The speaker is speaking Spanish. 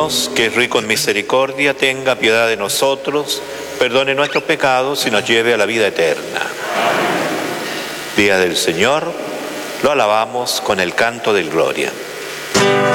Dios, que es rico en misericordia, tenga piedad de nosotros, perdone nuestros pecados y nos lleve a la vida eterna. Día del Señor, lo alabamos con el canto del Gloria.